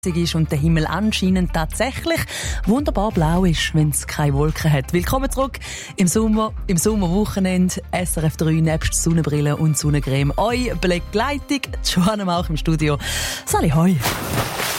ist und der Himmel anscheinend tatsächlich wunderbar blau ist, wenn es keine Wolken hat. Willkommen zurück im Sommerwochenende. SRF 3 nebst Sonnenbrille und Sonnencreme. Eure Begleitung, Johanna Mauch im Studio. Sali, hoi.